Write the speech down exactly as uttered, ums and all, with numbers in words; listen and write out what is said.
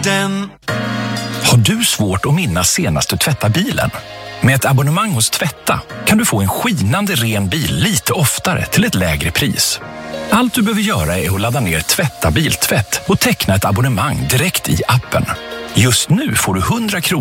den. Har du svårt att minnas senast du tvättade bilen? Med ett abonnemang hos Tvätta kan du få en skinande ren bil lite oftare till ett lägre pris. Allt du behöver göra är att ladda ner Tvätta biltvätt och teckna ett abonnemang direkt i appen. Just nu får du hundra kronor